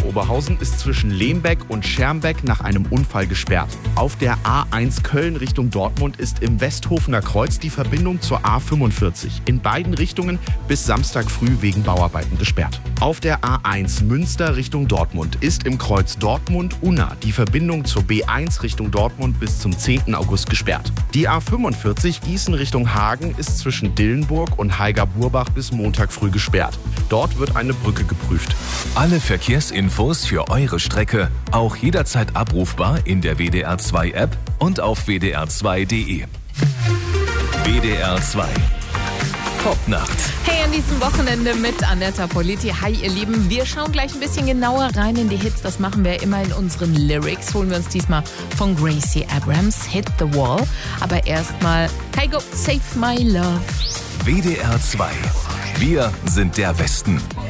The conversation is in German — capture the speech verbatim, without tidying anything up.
Oberhausen ist zwischen Lembeck und Schermbeck nach einem Unfall gesperrt. Auf der A eins Köln Richtung Dortmund ist im Westhofener Kreuz die Verbindung zur A fünfundvierzig in beiden Richtungen bis Samstag früh wegen Bauarbeiten gesperrt. Auf der A eins Münster Richtung Dortmund ist im Kreuz Dortmund-Unna die Verbindung zur B eins Richtung Dortmund bis zum zehnten August gesperrt. Die A fünfundvierzig Gießen Richtung Hagen ist zwischen Dillenburg und Haiger-Burbach bis Montag früh gesperrt. Dort wird eine Brücke geprüft. Alle Verkehrsinfos für eure Strecke auch jederzeit abrufbar in der W D R zwei App und auf w d r zwei punkt d e. W D R zwei Popnacht. Hey, an diesem Wochenende mit Annetta Politi. Hi, ihr Lieben. Wir schauen gleich ein bisschen genauer rein in die Hits. Das machen wir immer in unseren Lyrics. Holen wir uns diesmal von Gracie Abrams, Hit the Wall. Aber erstmal, Kygo, Save My Love. W D R zwei. Wir sind der Westen.